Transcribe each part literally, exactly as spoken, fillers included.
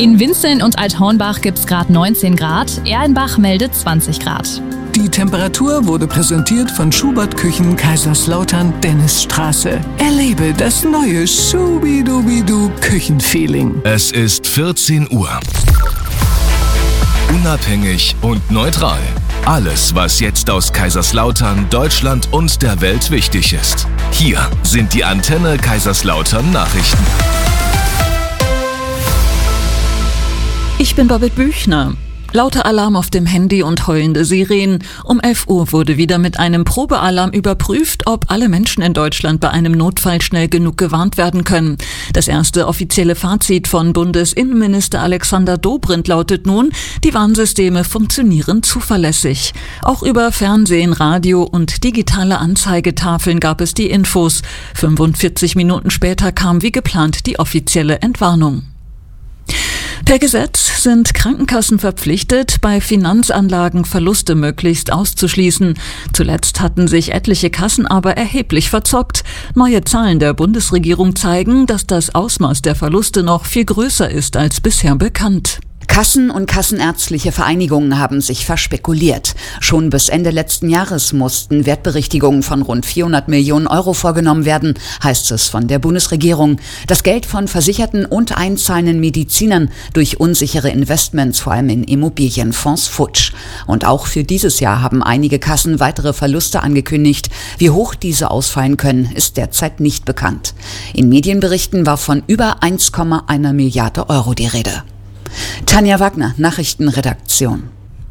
In Winzeln und Althornbach gibt's gerade neunzehn Grad, Erlenbach meldet zwanzig Grad. Die Temperatur wurde präsentiert von Schubert Küchen Kaiserslautern Dennisstraße. Erlebe das neue Schubidubidu Küchenfeeling. Es ist vierzehn Uhr. Unabhängig und neutral. Alles, was jetzt aus Kaiserslautern, Deutschland und der Welt wichtig ist. Hier sind die Antenne Kaiserslautern Nachrichten. Ich bin Babette Büchner. Lauter Alarm auf dem Handy und heulende Sirenen. Um elf Uhr wurde wieder mit einem Probealarm überprüft, ob alle Menschen in Deutschland bei einem Notfall schnell genug gewarnt werden können. Das erste offizielle Fazit von Bundesinnenminister Alexander Dobrindt lautet nun, die Warnsysteme funktionieren zuverlässig. Auch über Fernsehen, Radio und digitale Anzeigetafeln gab es die Infos. fünfundvierzig Minuten später kam wie geplant die offizielle Entwarnung. Per Gesetz sind Krankenkassen verpflichtet, bei Finanzanlagen Verluste möglichst auszuschließen. Zuletzt hatten sich etliche Kassen aber erheblich verzockt. Neue Zahlen der Bundesregierung zeigen, dass das Ausmaß der Verluste noch viel größer ist als bisher bekannt. Kassen und kassenärztliche Vereinigungen haben sich verspekuliert. Schon bis Ende letzten Jahres mussten Wertberichtigungen von rund vierhundert Millionen Euro vorgenommen werden, heißt es von der Bundesregierung. Das Geld von versicherten und einzahlenden Medizinern durch unsichere Investments, vor allem in Immobilienfonds, futsch. Und auch für dieses Jahr haben einige Kassen weitere Verluste angekündigt. Wie hoch diese ausfallen können, ist derzeit nicht bekannt. In Medienberichten war von über eins Komma eins Milliarde Euro die Rede. Tanja Wagner, Nachrichtenredaktion.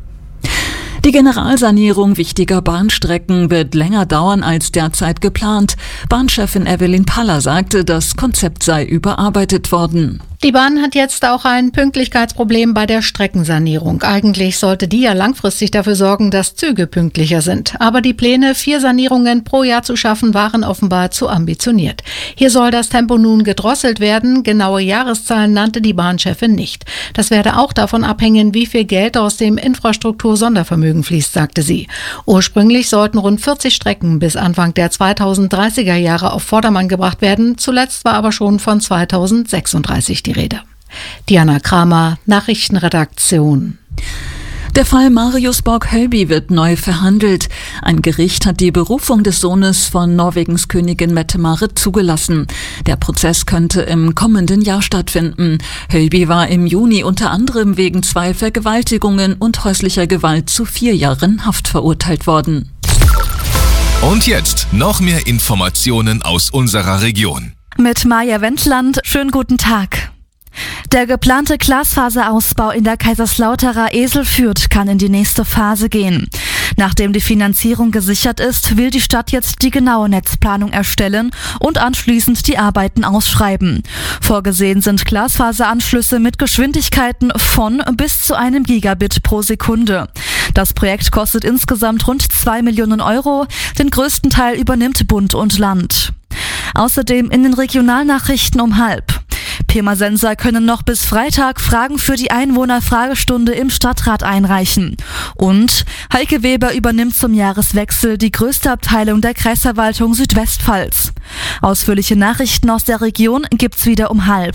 Die Generalsanierung wichtiger Bahnstrecken wird länger dauern als derzeit geplant. Bahnchefin Evelyn Paller sagte, das Konzept sei überarbeitet worden. Die Bahn hat jetzt auch ein Pünktlichkeitsproblem bei der Streckensanierung. Eigentlich sollte die ja langfristig dafür sorgen, dass Züge pünktlicher sind. Aber die Pläne, vier Sanierungen pro Jahr zu schaffen, waren offenbar zu ambitioniert. Hier soll das Tempo nun gedrosselt werden. Genaue Jahreszahlen nannte die Bahnchefin nicht. Das werde auch davon abhängen, wie viel Geld aus dem Infrastruktur-Sondervermögen fließt, sagte sie. Ursprünglich sollten rund vierzig Strecken bis Anfang der zweitausenddreißiger Jahre auf Vordermann gebracht werden. Zuletzt war aber schon von zweitausendsechsunddreißig die Rede. Diana Kramer, Nachrichtenredaktion. Der Fall Marius Borg-Hölby wird neu verhandelt. Ein Gericht hat die Berufung des Sohnes von Norwegens Königin Mette-Marit zugelassen. Der Prozess könnte im kommenden Jahr stattfinden. Hölby war im Juni unter anderem wegen zwei Vergewaltigungen und häuslicher Gewalt zu vier Jahren Haft verurteilt worden. Und jetzt noch mehr Informationen aus unserer Region. Mit Maja Wendland, schönen guten Tag. Der geplante Glasfaserausbau in der Kaiserslauterer Eselfürth kann in die nächste Phase gehen. Nachdem die Finanzierung gesichert ist, will die Stadt jetzt die genaue Netzplanung erstellen und anschließend die Arbeiten ausschreiben. Vorgesehen sind Glasfaseranschlüsse mit Geschwindigkeiten von bis zu einem Gigabit pro Sekunde. Das Projekt kostet insgesamt rund zwei Millionen Euro. Den größten Teil übernimmt Bund und Land. Außerdem in den Regionalnachrichten um halb. Pirmasensser können noch bis Freitag Fragen für die Einwohnerfragestunde im Stadtrat einreichen. Und Heike Weber übernimmt zum Jahreswechsel die größte Abteilung der Kreisverwaltung Südwestpfalz. Ausführliche Nachrichten aus der Region gibt's wieder um halb.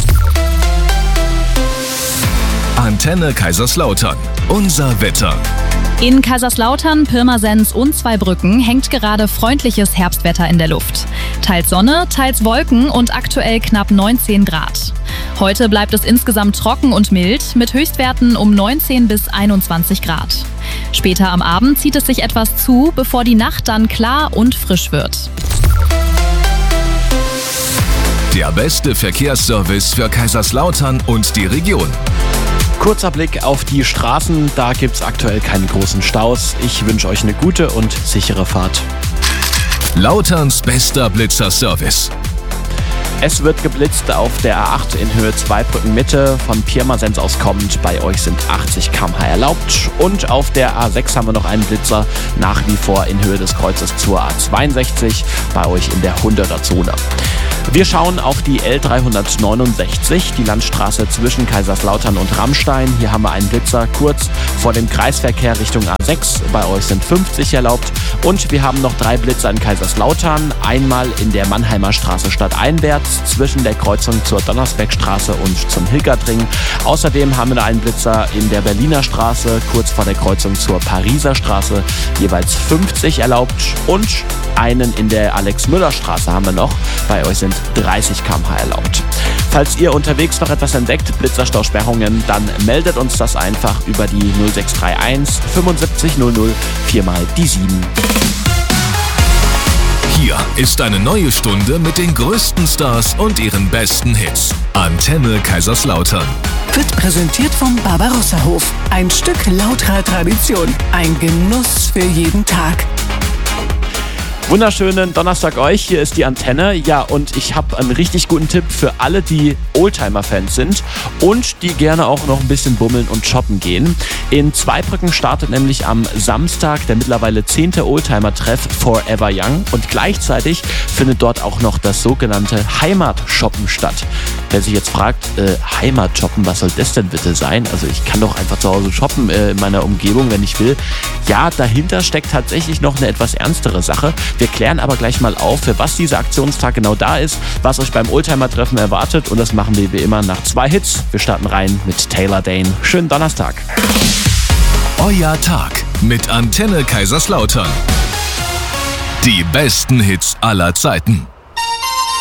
Antenne Kaiserslautern. Unser Wetter. In Kaiserslautern, Pirmasens und Zweibrücken hängt gerade freundliches Herbstwetter in der Luft. Teils Sonne, teils Wolken und aktuell knapp neunzehn Grad. Heute bleibt es insgesamt trocken und mild mit Höchstwerten um neunzehn bis einundzwanzig Grad. Später am Abend zieht es sich etwas zu, bevor die Nacht dann klar und frisch wird. Der beste Verkehrsservice für Kaiserslautern und die Region. Kurzer Blick auf die Straßen, da gibt's aktuell keine großen Staus. Ich wünsche euch eine gute und sichere Fahrt. Lauterns bester Blitzerservice. Es wird geblitzt auf der A acht in Höhe Zweibrücken Mitte, von Pirmasens aus kommend. Bei euch sind achtzig Kilometer pro Stunde erlaubt. Und auf der A sechs haben wir noch einen Blitzer, nach wie vor in Höhe des Kreuzes zur A zweiundsechzig, bei euch in der hunderter Zone. Wir schauen auf die L dreihundertneunundsechzig, die Landstraße zwischen Kaiserslautern und Rammstein. Hier haben wir einen Blitzer kurz vor dem Kreisverkehr Richtung A sechs. Bei euch sind fünfzig erlaubt. Und wir haben noch drei Blitzer in Kaiserslautern. Einmal in der Mannheimer Straße stadteinwärts zwischen der Kreuzung zur Donnersbeckstraße und zum Hilgertring. Außerdem haben wir einen Blitzer in der Berliner Straße kurz vor der Kreuzung zur Pariser Straße. Jeweils fünfzig erlaubt. Und einen in der Alex-Müller-Straße haben wir noch. Bei euch sind dreißig Kilometer pro Stunde erlaubt. Falls ihr unterwegs noch etwas entdeckt, Blitzerstausperrungen, dann meldet uns das einfach über die null sechs drei eins fünfundsiebzig null null viermal die sieben. Hier ist eine neue Stunde mit den größten Stars und ihren besten Hits. Antenne Kaiserslautern. Wird präsentiert vom Barbarossa-Hof. Ein Stück lauterer Tradition. Ein Genuss für jeden Tag. Wunderschönen Donnerstag euch, hier ist die Antenne. Ja, und ich habe einen richtig guten Tipp für alle, die Oldtimer-Fans sind und die gerne auch noch ein bisschen bummeln und shoppen gehen. In Zweibrücken startet nämlich am Samstag der mittlerweile zehnte Oldtimer-Treff Forever Young und gleichzeitig findet dort auch noch das sogenannte Heimatshoppen statt. Wer sich jetzt fragt, äh, Heimatshoppen, was soll das denn bitte sein? Also ich kann doch einfach zu Hause shoppen äh, in meiner Umgebung, wenn ich will. Ja, dahinter steckt tatsächlich noch eine etwas ernstere Sache. Wir klären aber gleich mal auf, für was dieser Aktionstag genau da ist, was euch beim Oldtimer-Treffen erwartet und das machen wir wie immer nach zwei Hits. Wir starten rein mit Taylor Dane. Schönen Donnerstag. Euer Tag mit Antenne Kaiserslautern. Die besten Hits aller Zeiten.